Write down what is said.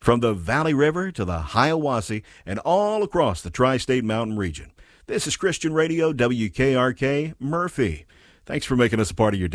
from the Valley River to the Hiawassee and all across the Tri-State Mountain region. This is Christian Radio, WKRK, Murphy. Thanks for making us a part of your day.